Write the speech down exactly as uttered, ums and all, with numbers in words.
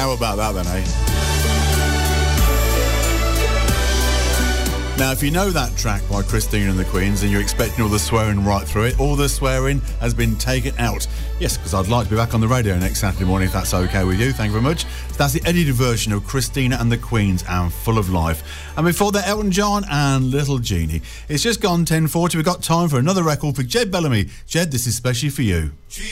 How about that then, eh? Now, if you know that track by Christina and the Queens and you're expecting all the swearing right through it, all the swearing has been taken out. Yes, because I'd like to be back on the radio next Saturday morning if that's okay with you. Thank you very much. So that's the edited version of Christina and the Queens and Full of Life. And before that, Elton John and Little Genie. It's just gone ten forty. We've got time for another record for Jed Bellamy. Jed, this is especially for you.